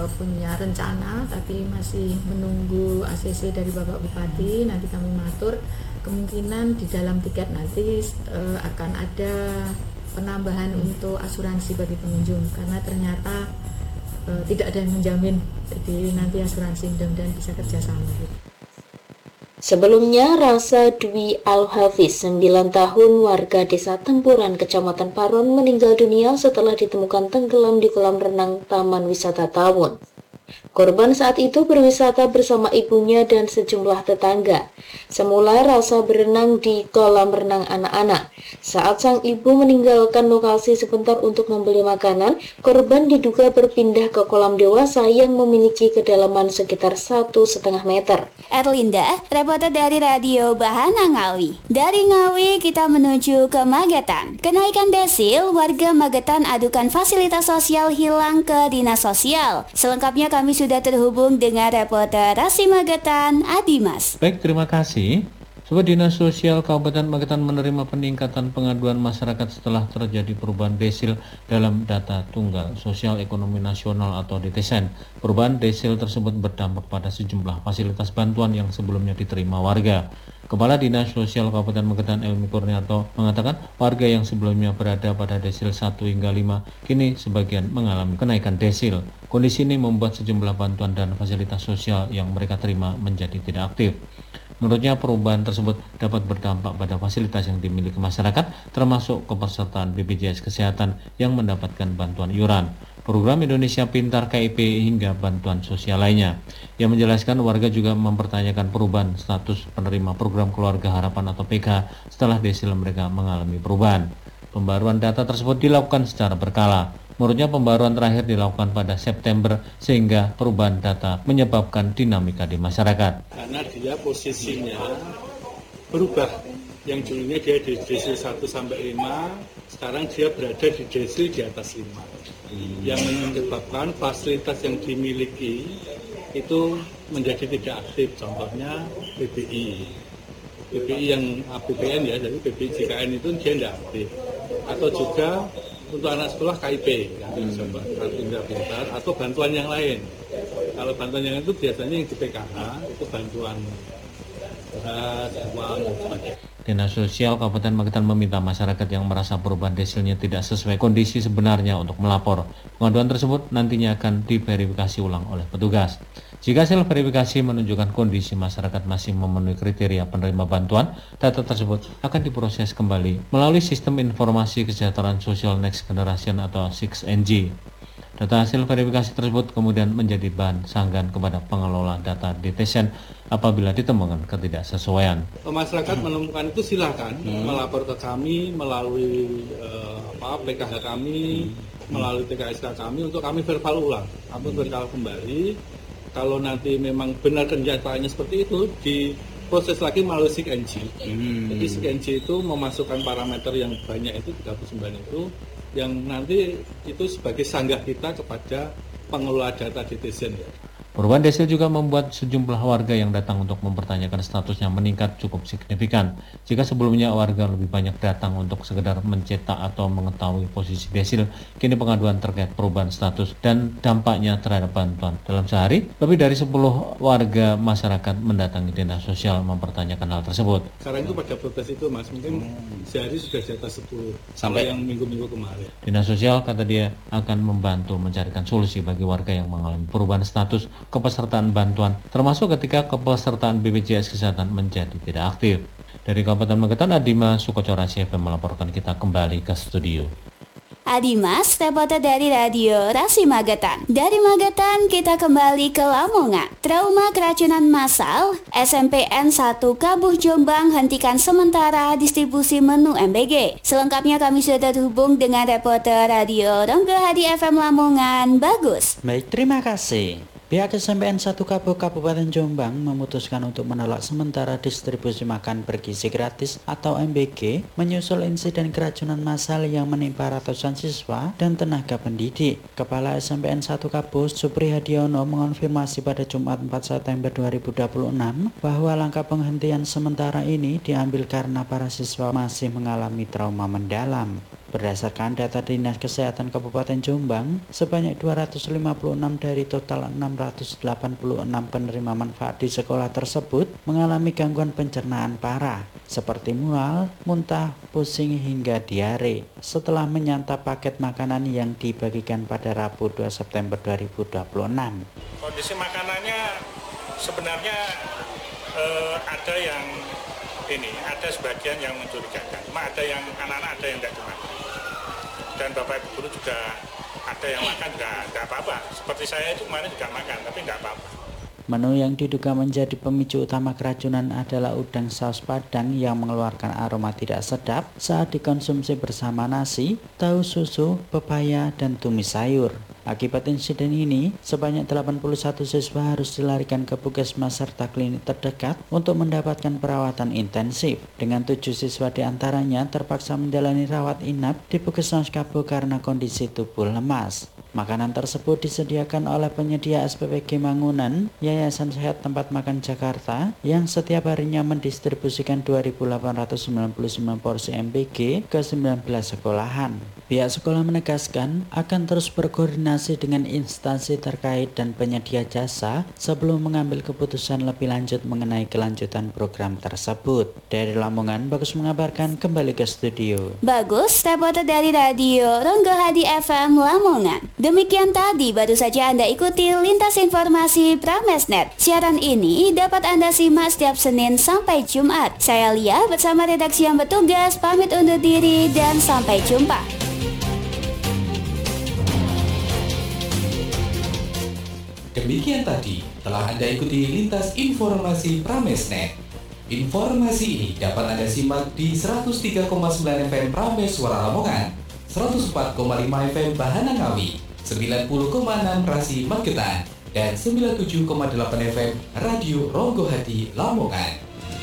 punya rencana, tapi masih menunggu ACC dari Bapak Bupati. Nanti kami mengatur kemungkinan di dalam tiket nanti akan ada penambahan untuk asuransi bagi pengunjung, karena ternyata tidak ada yang menjamin, jadi nanti asuransi mudah-mudahan bisa kerjasama gitu. Sebelumnya, Rasa Dwi Al-Hafiz, 9 tahun, warga Desa Tempuran, Kecamatan Paron, meninggal dunia setelah ditemukan tenggelam di kolam renang Taman Wisata Tawun. Korban saat itu berwisata bersama ibunya dan sejumlah tetangga. Semula Rasa berenang di kolam renang anak-anak. Saat sang ibu meninggalkan lokasi sebentar untuk membeli makanan, korban diduga berpindah ke kolam dewasa yang memiliki kedalaman sekitar 1,5 meter. Erlinda, reporter dari Radio Bahana Ngawi. Dari Ngawi kita menuju ke Magetan. Kenaikan desil, warga Magetan adukan fasilitas sosial hilang ke Dinas Sosial. Selengkapnya kami sudah terhubung dengan reporter Rasi Magetan, Adimas. Baik, terima kasih. Sobat, Dinas Sosial Kabupaten Magetan menerima peningkatan pengaduan masyarakat setelah terjadi perubahan desil dalam data Tunggal Sosial Ekonomi Nasional atau DTSN. Perubahan desil tersebut berdampak pada sejumlah fasilitas bantuan yang sebelumnya diterima warga. Kepala Dinas Sosial Kabupaten Magetan Elmi Kurniarto mengatakan warga yang sebelumnya berada pada desil 1 hingga 5 kini sebagian mengalami kenaikan desil. Kondisi ini membuat sejumlah bantuan dan fasilitas sosial yang mereka terima menjadi tidak aktif. Menurutnya perubahan tersebut dapat berdampak pada fasilitas yang dimiliki masyarakat, termasuk kepesertaan BPJS Kesehatan yang mendapatkan bantuan iuran, program Indonesia Pintar KIP hingga bantuan sosial lainnya. Ia menjelaskan warga juga mempertanyakan perubahan status penerima program Keluarga Harapan atau PK setelah desil mereka mengalami perubahan. Pembaruan data tersebut dilakukan secara berkala. Menurutnya pembaruan terakhir dilakukan pada September sehingga perubahan data menyebabkan dinamika di masyarakat. Karena dia posisinya berubah. Yang dulunya dia di desil 1 sampai 5, sekarang dia berada di desil di atas 5. Yang menyebabkan fasilitas yang dimiliki itu menjadi tidak aktif. Contohnya PBI. PBI yang APBN ya, jadi PBI JKN itu dia tidak aktif. Atau juga untuk anak sekolah KIP, kartu Indah Pintar, atau bantuan yang lain. Kalau bantuan yang itu biasanya yang di PKH, itu bantuan uang dan sebagainya. Dinas Sosial Kabupaten Magetan meminta masyarakat yang merasa perubahan desilnya tidak sesuai kondisi sebenarnya untuk melapor. Pengaduan tersebut nantinya akan diverifikasi ulang oleh petugas. Jika hasil verifikasi menunjukkan kondisi masyarakat masih memenuhi kriteria penerima bantuan, data tersebut akan diproses kembali melalui Sistem Informasi Kesejahteraan Sosial Next Generation atau 6NG. Data hasil verifikasi tersebut kemudian menjadi bahan sanggahan kepada pengelola data DTSN apabila ditemukan ketidaksesuaian. Masyarakat menemukan itu silakan melapor ke kami melalui PKH kami, melalui TKSK kami untuk kami verbal ulang, kami verbal kembali. Kalau nanti memang benar kenyataannya seperti itu, diproses lagi melalui 6NG. Jadi 6NG itu memasukkan parameter yang banyak itu, 39 itu, yang nanti itu sebagai sanggah kita kepada pengelola data DTSN ya. Perubahan desil juga membuat sejumlah warga yang datang untuk mempertanyakan statusnya meningkat cukup signifikan. Jika sebelumnya warga lebih banyak datang untuk sekedar mencetak atau mengetahui posisi desil, kini pengaduan terkait perubahan status dan dampaknya terhadap bantuan. Dalam sehari, lebih dari 10 warga masyarakat mendatangi Dinas Sosial mempertanyakan hal tersebut. Sekarang itu pada protes itu Mas, mungkin sehari sudah di atas 10 sampai yang minggu-minggu kemarin. Dinas Sosial kata dia akan membantu mencarikan solusi bagi warga yang mengalami perubahan status kepesertaan bantuan, termasuk ketika kepesertaan BPJS Kesehatan menjadi tidak aktif. Dari Kabupaten Magetan, Adima Sukocora CFM melaporkan, kita kembali ke studio. Adimas, reporter dari Radio Rasi Magetan. Dari Magetan kita kembali ke Lamongan. Trauma keracunan massal, SMPN 1 Kabuh Jombang hentikan sementara distribusi menu MBG. Selengkapnya kami sudah terhubung dengan reporter Radio Ronggo Hadi FM Lamongan, Bagus. Baik, terima kasih. Pihak SMPN 1 Kabuh Kabupaten Jombang memutuskan untuk menolak sementara distribusi makan bergizi gratis atau MBG menyusul insiden keracunan massal yang menimpa ratusan siswa dan tenaga pendidik. Kepala SMPN 1 Kabuh Supri Hadiono mengonfirmasi pada Jumat 4 September 2026 bahwa langkah penghentian sementara ini diambil karena para siswa masih mengalami trauma mendalam. Berdasarkan data Dinas Kesehatan Kabupaten Jombang, sebanyak 256 dari total 686 penerima manfaat di sekolah tersebut mengalami gangguan pencernaan parah, seperti mual, muntah, pusing hingga diare setelah menyantap paket makanan yang dibagikan pada Rabu 2 September 2026. Kondisi makanannya sebenarnya ada sebagian yang mencurigakan, cuma ada yang anak-anak ada yang tidak dimakan, dan bapak ibu guru juga ada yang makan nggak apa-apa. Seperti saya itu kemarin juga makan tapi nggak apa-apa. Menu yang diduga menjadi pemicu utama keracunan adalah udang saus padang yang mengeluarkan aroma tidak sedap saat dikonsumsi bersama nasi, tahu susu, pepaya, dan tumis sayur. Akibat insiden ini, sebanyak 81 siswa harus dilarikan ke puskesmas serta klinik terdekat untuk mendapatkan perawatan intensif. Dengan 7 siswa diantaranya terpaksa menjalani rawat inap di puskesmas Kabo karena kondisi tubuh lemas. Makanan tersebut disediakan oleh penyedia SPPG Mangunan, Yayasan Sehat Tempat Makan Jakarta, yang setiap harinya mendistribusikan 2.899 porsi MBG ke 19 sekolahan. Pihak sekolah menegaskan akan terus berkoordinasi dengan instansi terkait dan penyedia jasa sebelum mengambil keputusan lebih lanjut mengenai kelanjutan program tersebut. Dari Lamongan, Bagus mengabarkan, kembali ke studio. Bagus, reporter dari Radio Ronggo Hadi FM Lamongan. Demikian tadi baru saja Anda ikuti Lintas Informasi Pramesnet. Siaran ini dapat Anda simak setiap Senin sampai Jumat. Saya Lia bersama redaksi yang bertugas pamit undur diri dan sampai jumpa. Demikian tadi telah Anda ikuti Lintas Informasi Pramesnet. Informasi ini dapat Anda simak di 103,9 FM Prames Suara Lamongan, 104,5 FM Bahana Ngawi, 90,6 Rasi Magetan, dan 97,8 FM Radio Ronggo Hadi Lamongan.